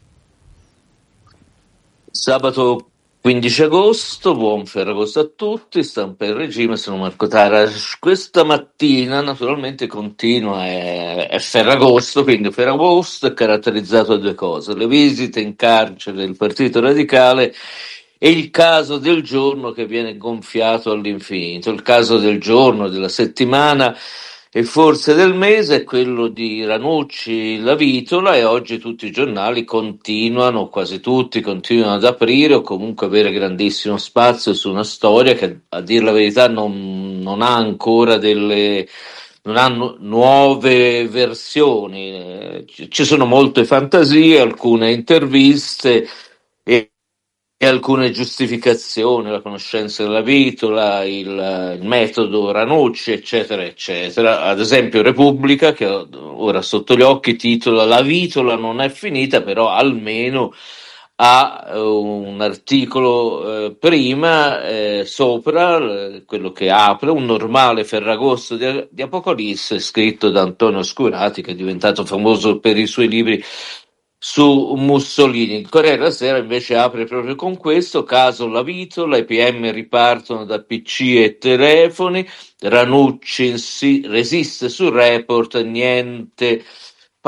Sabato quindici agosto, buon Ferragosto a tutti, Stampa e Regime, sono Marco Taradas. Questa mattina naturalmente continua, è, è Ferragosto, quindi Ferragosto è caratterizzato da due cose: le visite in carcere del Partito Radicale e il caso del giorno che viene gonfiato all'infinito. Il caso del giorno, della settimana e forse del mese è quello di Ranucci La Vitola, e oggi tutti i giornali continuano, quasi tutti continuano ad aprire o comunque avere grandissimo spazio su una storia che, a dir la verità, non, non ha ancora delle non hanno nuove versioni. Ci sono molte fantasie, alcune interviste e e alcune giustificazioni, la conoscenza della Vitola, il, il metodo Ranucci, eccetera, eccetera. Ad esempio Repubblica, che ho ora sotto gli occhi, titola "La Vitola non è finita", però almeno ha un articolo eh, prima eh, sopra, eh, quello che apre, un normale Ferragosto di, di Apocalisse, scritto da Antonio Scurati, che è diventato famoso per i suoi libri su Mussolini. Il Corriere della Sera invece apre proprio con questo: caso La Vitola, i P M ripartono da P C e telefoni, Ranucci insi- resiste sul report, niente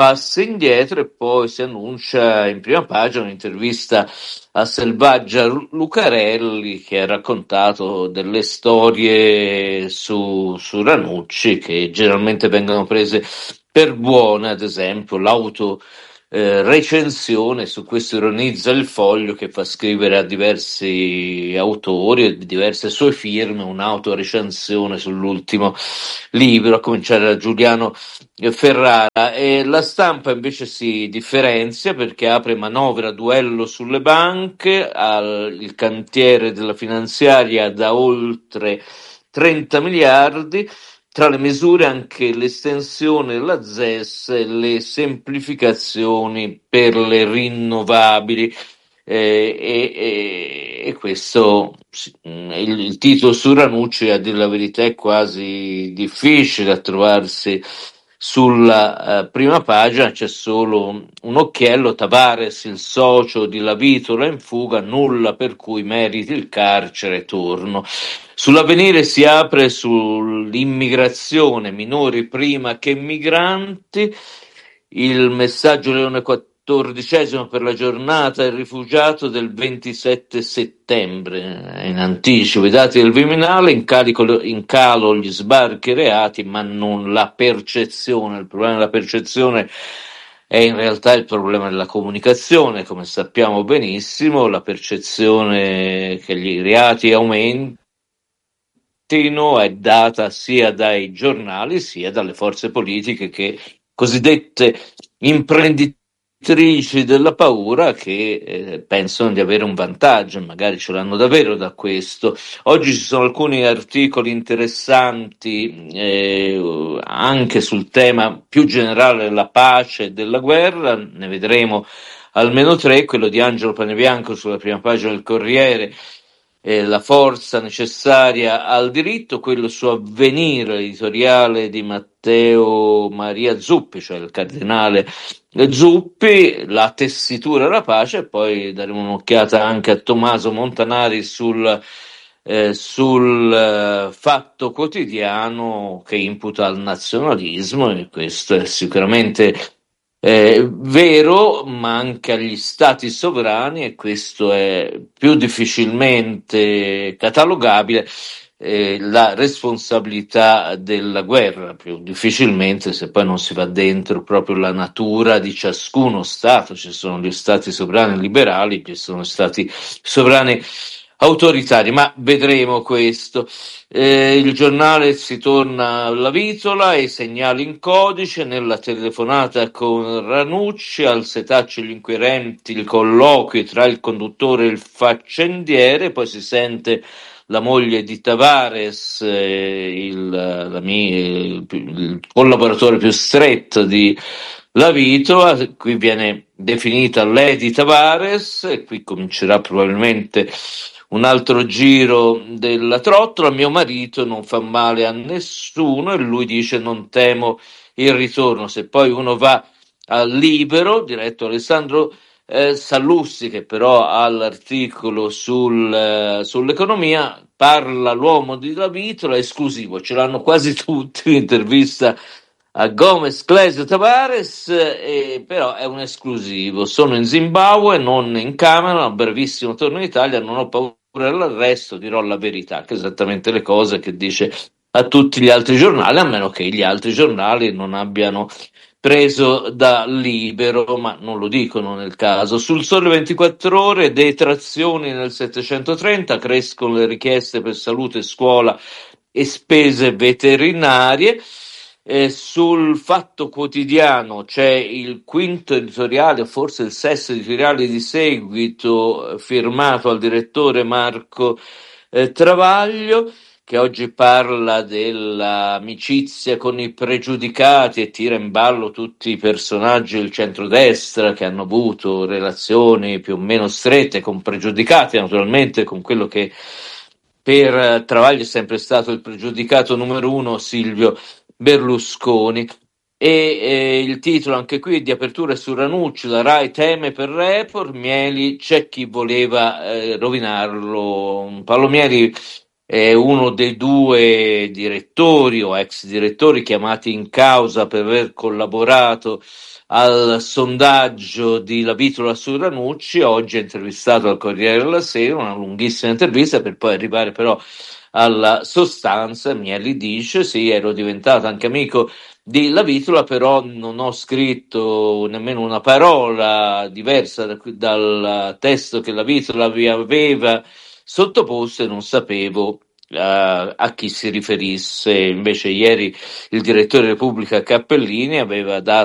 passi indietro e poi si annuncia in prima pagina un'intervista a Selvaggia Lucarelli, che ha raccontato delle storie su, su Ranucci che generalmente vengono prese per buone, ad esempio l'auto eh, recensione, su questo ironizza il Foglio, che fa scrivere a diversi autori e di diverse sue firme un'autorecensione sull'ultimo libro, a cominciare da Giuliano Ferrara. E la Stampa invece si differenzia perché apre manovra a duello sulle banche, al, il cantiere della finanziaria da oltre trenta miliardi. Tra le misure anche l'estensione della Z E S e le semplificazioni per le rinnovabili. Eh, e, e, e questo il, il titolo su Ranucci, a dire la verità, è quasi difficile da trovarsi sulla uh, prima pagina. C'è solo un occhiello: Tavares, il socio di La Vitola in fuga, nulla per cui meriti il carcere, torno. Sull'Avvenire si apre sull'immigrazione, minori prima che migranti. Il Messaggio Leone quattordicesimo per la giornata del rifugiato del ventisette settembre, in anticipo i dati del Viminale, in, calico, in calo gli sbarchi e reati, ma non la percezione. Il problema della percezione è in realtà il problema della comunicazione, come sappiamo benissimo. La percezione che gli reati aumentino è data sia dai giornali sia dalle forze politiche, che cosiddette imprenditrici della paura, che eh, pensano di avere un vantaggio, e magari ce l'hanno davvero da questo. Oggi ci sono alcuni articoli interessanti eh, anche sul tema più generale della pace e della guerra, ne vedremo almeno tre. Quello di Angelo Panebianco sulla prima pagina del Corriere, Eh, la forza necessaria al diritto, quello su Avvenire, editoriale di Matteo Maria Zuppi, cioè il cardinale Zuppi, la tessitura della pace, e poi daremo un'occhiata anche a Tommaso Montanari sul, eh, sul eh, Fatto Quotidiano, che imputa al nazionalismo, e questo è sicuramente Eh, vero, ma anche agli stati sovrani, e questo è più difficilmente catalogabile, eh, la responsabilità della guerra, più difficilmente se poi non si va dentro proprio la natura di ciascuno Stato. Ci sono gli stati sovrani liberali, ci sono stati sovrani autoritari, ma vedremo questo. Eh, il Giornale si torna alla Vitola e i segnali in codice. Nella telefonata con Ranucci, al setaccio gli inquirenti, il colloquio tra il conduttore e il faccendiere. Poi si sente la moglie di Tavares, eh, il, la mia, il, il collaboratore più stretto di La Vitola. Qui viene definita Lady Tavares, e qui comincerà probabilmente un altro giro della trottola. Mio marito non fa male a nessuno, e lui dice: non temo il ritorno. Se poi uno va al Libero, diretto Alessandro eh, Sallussi, che però ha l'articolo sul, eh, sull'economia, parla l'uomo di La Vitola, esclusivo, ce l'hanno quasi tutti, l'intervista a Gomez, Clesio, Tavares, eh, però è un esclusivo. Sono in Zimbabwe, non in Camerun, a brevissimo torno in Italia, non ho paura dell'arresto, dirò la verità, che è esattamente le cose che dice a tutti gli altri giornali, a meno che gli altri giornali non abbiano preso da Libero, ma non lo dicono nel caso. Sul Sole ventiquattro Ore, detrazioni nel settecentotrenta, crescono le richieste per salute e scuola e spese veterinarie. Eh, sul Fatto Quotidiano c'è il quinto editoriale, forse il sesto editoriale di seguito, firmato al direttore Marco eh, Travaglio, che oggi parla dell'amicizia con i pregiudicati e tira in ballo tutti i personaggi del centrodestra che hanno avuto relazioni più o meno strette con pregiudicati, naturalmente con quello che per Travaglio è sempre stato il pregiudicato numero uno, Silvio Berlusconi. E eh, il titolo anche qui di apertura è su Ranucci: la Rai teme per Report, Mieli, c'è chi voleva eh, rovinarlo. Paolo Mieli è uno dei due direttori o ex direttori chiamati in causa per aver collaborato al sondaggio di La Vitola su Ranucci. Oggi è intervistato al Corriere della Sera, una lunghissima intervista per poi arrivare però alla sostanza. Mieli dice: sì, ero diventato anche amico di La Vitola, però non ho scritto nemmeno una parola diversa da- dal testo che La Vitola vi aveva sottoposto e non sapevo eh, a chi si riferisse. Invece ieri il direttore Repubblica Cappellini aveva dato